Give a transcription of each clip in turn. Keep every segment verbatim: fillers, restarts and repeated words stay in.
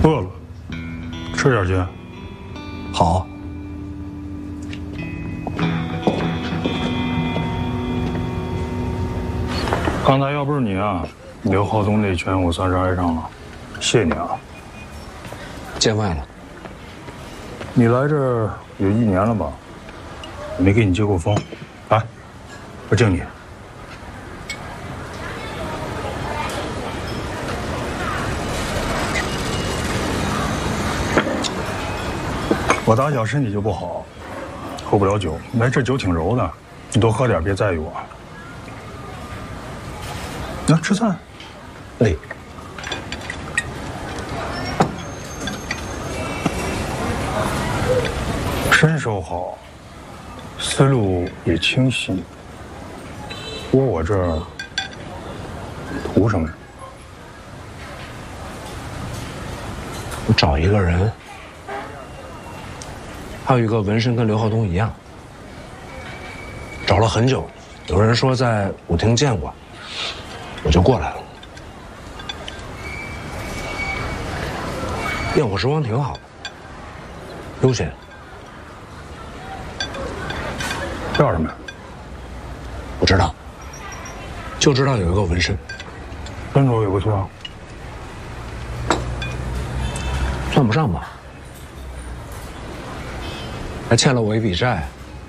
饿了，吃点去。 好。 刚才要不是你啊，刘浩东那拳我算是挨上了，谢你啊。 见外了。 你来这儿有一年了吧？我没给你接过风，来，我敬你。我打小身体就不好，喝不了酒。哎，这酒挺柔的，你多喝点，别在意我。那吃饭。 哎。 身手好，思路也清晰。窝我这儿图什么呀？ 我找一个人。还有一个纹身跟刘浩东一样，找了很久，有人说在舞厅见过，我就过来了。焰火时光挺好的，悠闲。 叫什么呀？ 不知道，就知道有一个纹身。 身手也不错， 算不上吧。还欠了我一笔债。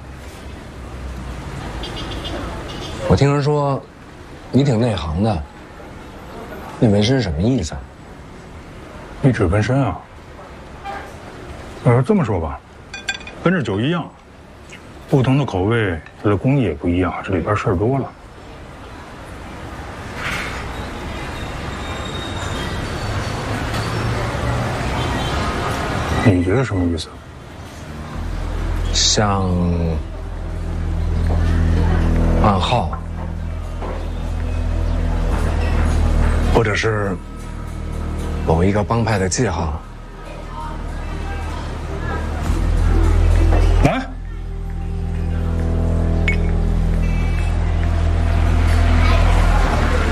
我听人说，你挺内行的。那纹身什么意思啊？ 你指纹身啊？呃，这么说吧，跟这酒一样，不同的口味，它的工艺也不一样，这里边事儿多了。你觉得什么意思？ 像暗号，或者是某一个帮派的记号。